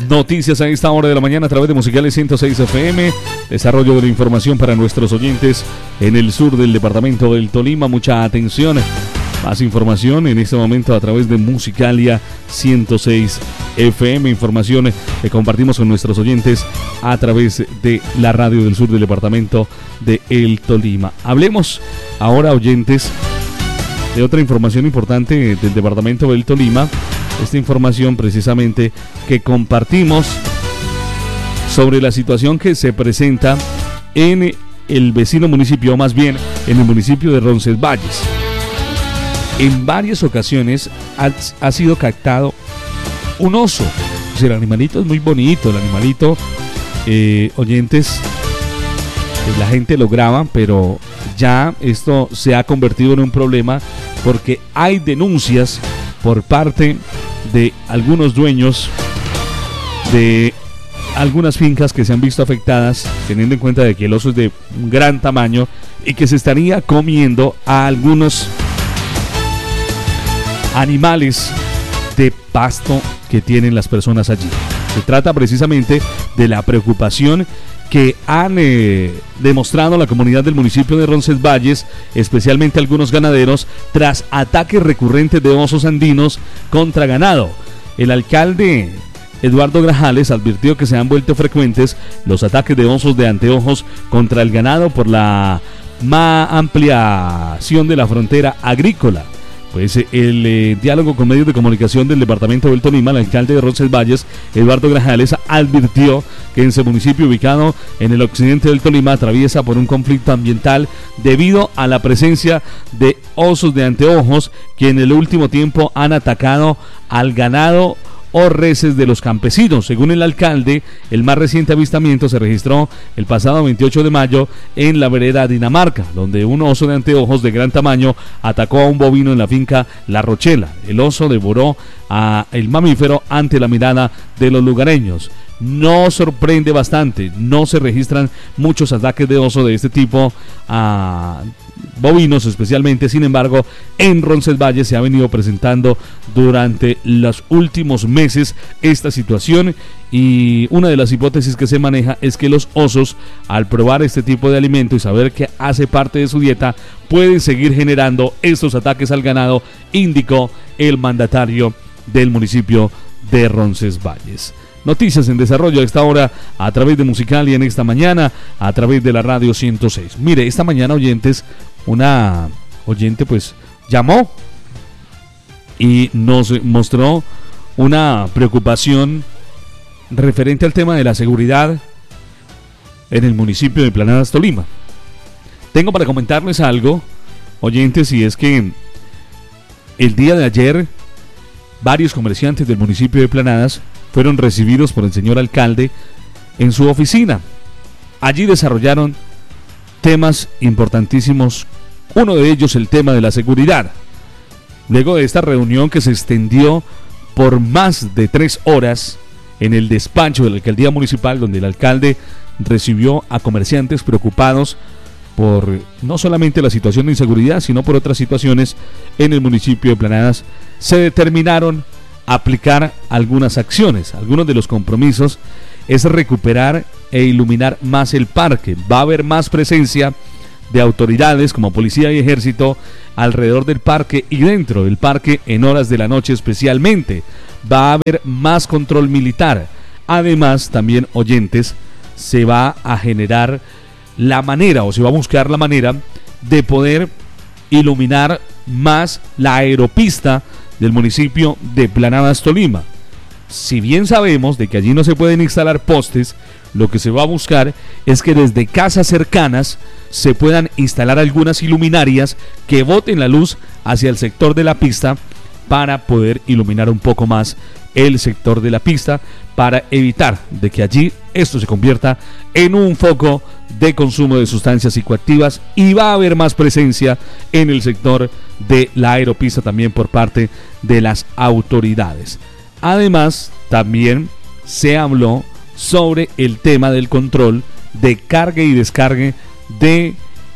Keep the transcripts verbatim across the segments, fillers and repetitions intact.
Noticias a esta hora de la mañana a través de Musicales ciento seis F M. Desarrollo de la información para nuestros oyentes en el sur del departamento del Tolima. Mucha atención. Más información en este momento a través de Musicalia ciento seis F M. Información que compartimos con nuestros oyentes a través de la radio del sur del departamento de El Tolima. Hablemos ahora, oyentes, de otra información importante del departamento del Tolima. Esta información precisamente que compartimos sobre la situación que se presenta en el vecino municipio, o más bien en el municipio de Roncesvalles. En varias ocasiones ha, ha sido captado un oso. O sea, el animalito es muy bonito, el animalito, eh, oyentes, la gente lo graba, pero ya esto se ha convertido en un problema porque hay denuncias por parte de algunos dueños de algunas fincas que se han visto afectadas, teniendo en cuenta de que el oso es de un gran tamaño y que se estaría comiendo a algunos animales de pasto que tienen las personas allí. Se trata precisamente de la preocupación que han eh, demostrado la comunidad del municipio de Roncesvalles, especialmente algunos ganaderos, tras ataques recurrentes de osos andinos contra ganado. El alcalde Eduardo Grajales advirtió que se han vuelto frecuentes los ataques de osos de anteojos contra el ganado por la más ampliación de la frontera agrícola. Pues el eh, diálogo con medios de comunicación del departamento del Tolima, el alcalde de Roncesvalles, Eduardo Grajales, advirtió que en ese municipio ubicado en el occidente del Tolima atraviesa por un conflicto ambiental debido a la presencia de osos de anteojos que en el último tiempo han atacado al ganado o reses de los campesinos. Según el alcalde, el más reciente avistamiento se registró el pasado veintiocho de mayo en la vereda Dinamarca, donde un oso de anteojos de gran tamaño atacó a un bovino en la finca La Rochela. El oso devoró a el mamífero ante la mirada de los lugareños. No sorprende bastante, no se registran muchos ataques de oso de este tipo a bovinos especialmente. Sin embargo, en Roncesvalles se ha venido presentando durante los últimos meses esta situación, y una de las hipótesis que se maneja es que los osos, al probar este tipo de alimento y saber que hace parte de su dieta, pueden seguir generando estos ataques al ganado, indicó el mandatario del municipio de Roncesvalles. Noticias en desarrollo a esta hora a través de Musicalia en esta mañana, a través de la radio ciento seis. Mire, esta mañana, oyentes, una oyente pues llamó y nos mostró una preocupación referente al tema de la seguridad en el municipio de Planadas, Tolima. Tengo para comentarles algo, oyentes, y es que el día de ayer varios comerciantes del municipio de Planadas fueron recibidos por el señor alcalde en su oficina. Allí desarrollaron temas importantísimos, uno de ellos el tema de la seguridad. Luego de esta reunión que se extendió por más de tres horas en el despacho de la alcaldía municipal, donde el alcalde recibió a comerciantes preocupados por no solamente la situación de inseguridad, sino por otras situaciones en el municipio de Planadas, se determinaron aplicar algunas acciones. Algunos de los compromisos es recuperar e iluminar más el parque. Va a haber más presencia de autoridades como policía y ejército alrededor del parque y dentro del parque en horas de la noche especialmente. Va a haber más control militar. Además, también, oyentes, se va a generar la manera, o se va a buscar la manera de poder iluminar más la aeropista del municipio de Planadas, Tolima. Si bien sabemos de que allí no se pueden instalar postes, lo que se va a buscar es que desde casas cercanas se puedan instalar algunas iluminarias que boten la luz hacia el sector de la pista para poder iluminar un poco más el sector de la pista, para evitar de que allí esto se convierta en un foco de consumo de sustancias psicoactivas, y va a haber más presencia en el sector de la aeropista también por parte de las autoridades. Además, también se habló sobre el tema del control de carga y descarga de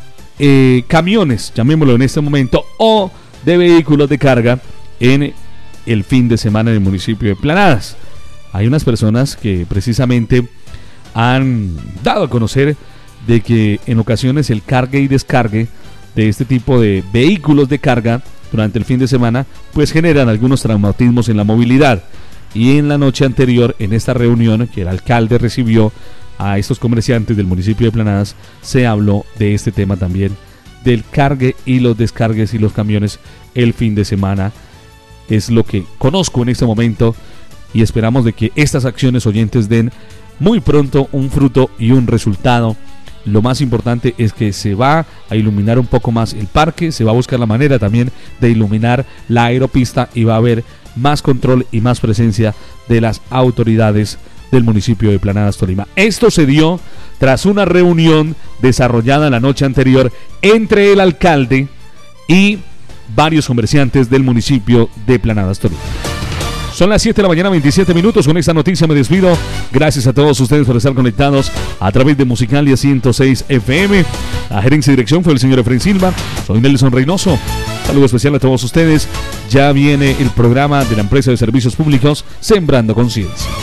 eh, camiones, llamémoslo en este momento, o de vehículos de carga en el fin de semana en el municipio de Planadas. hay unas personas que precisamente han dado a conocer de que en ocasiones el cargue y descargue de este tipo de vehículos de carga durante el fin de semana pues generan algunos traumatismos en la movilidad. Y en la noche anterior, en esta reunión que el alcalde recibió a estos comerciantes del municipio de Planadas, se habló de este tema también, del cargue y los descargues y los camiones el fin de semana. Es lo que conozco en este momento y esperamos de que estas acciones, oyentes, den muy pronto un fruto y un resultado. Lo más importante es que se va a iluminar un poco más el parque, se va a buscar la manera también de iluminar la aeropista y va a haber más control y más presencia de las autoridades del municipio de Planadas, Tolima. Esto se dio tras una reunión desarrollada la noche anterior entre el alcalde y varios comerciantes del municipio de Planadas, Tolima. Son las siete de la mañana, veintisiete minutos. Con esta noticia me despido. Gracias a todos ustedes por estar conectados a través de Musicalia ciento seis F M. La gerencia y dirección fue el señor Efraín Silva. Soy Nelson Reynoso. Saludo especial a todos ustedes. Ya viene el programa de la empresa de servicios públicos Sembrando Conciencia.